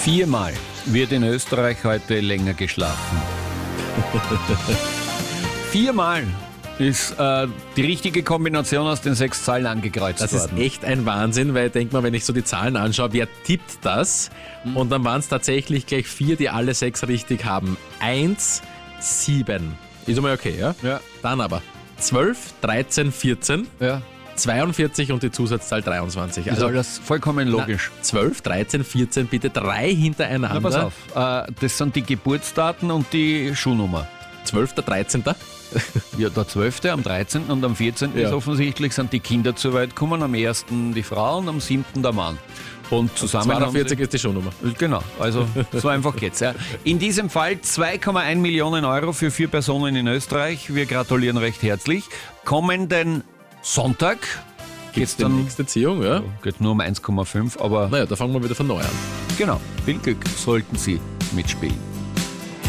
4-mal wird in Österreich heute länger geschlafen. 4-mal ist die richtige Kombination aus den 6 Zahlen angekreuzt worden. Das ist echt ein Wahnsinn, weil ich denke mal, wenn ich so die Zahlen anschaue, wer tippt das? Und dann waren es tatsächlich gleich 4, die alle 6 richtig haben. 1, 7. Ist einmal okay, ja? Ja. Dann aber 12, 13, 14, Ja. 42 und die Zusatzzahl 23. Also das vollkommen logisch. 12, 13, 14, bitte 3 hintereinander. Na, pass auf. Das sind die Geburtsdaten und die Schuhnummer. 12., 13. Ja, der 12., am 13. und am 14. Ja. ist offensichtlich, sind die Kinder zur Welt gekommen, am 1. die Frauen, am 7. der Mann. Und zusammen 42 ist die Schuhnummer. Genau, also so einfach geht's. Ja. In diesem Fall 2,1 Millionen Euro für 4 Personen in Österreich. Wir gratulieren recht herzlich. Kommenden Sonntag geht's Die dann, nächste Ziehung, ja? geht nur um 1,5, aber Naja, da fangen wir wieder von neu an. genau, viel Glück sollten Sie mitspielen.